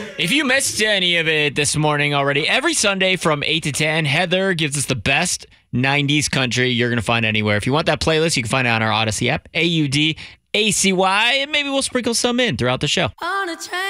If you missed any of it this morning already, every Sunday from 8 to 10, Heather gives us the best 90s country you're going to find anywhere. If you want that playlist, you can find it on our Odyssey app, AUDACY, and maybe we'll sprinkle some in throughout the show. On a train.